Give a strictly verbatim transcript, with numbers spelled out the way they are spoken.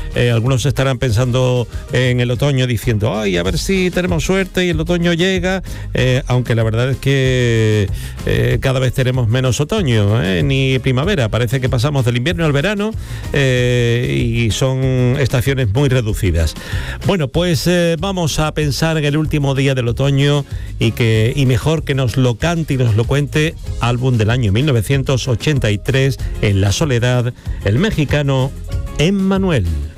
eh, algunos estarán pensando en el otoño diciendo, ay, a ver si tenemos suerte y el otoño llega, eh, aunque la verdad es que eh, cada vez tenemos menos otoño, eh, ni primavera, parece que pasamos del invierno al verano eh, y son estaciones muy reducidas. Bueno, pues eh, vamos a pensar en el último día del otoño y, que, y mejor que nos lo cante y nos lo cuente, álbum del año mil novecientos ochenta y tres, En la soledad, el mexicano Emmanuel.